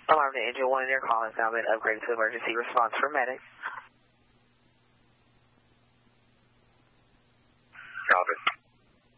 Alarm to Engine 1 in your call has now been upgraded to emergency response for medics.